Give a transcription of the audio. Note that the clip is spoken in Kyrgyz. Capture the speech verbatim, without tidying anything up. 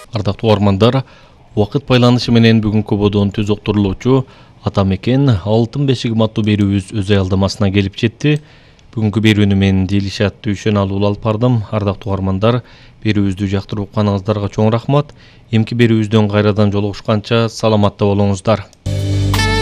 Ардактуу угармандар, убакыт байланышы менен бүгүнкү бодон түз уктурулуучу Ата мекен алтын бешиги аттуу берүүбүз өз аялдамасына келип жетти. Бүгүнкү берүүнү мен Дилишат Дүйшөналы алып бардым. Ардактуу угармандар, берүүбүздү жактырып укканыңыздарга чоң рахмат. Эмки берүүбүздөн кайрадан жолугушканча саламатта болуңуздар.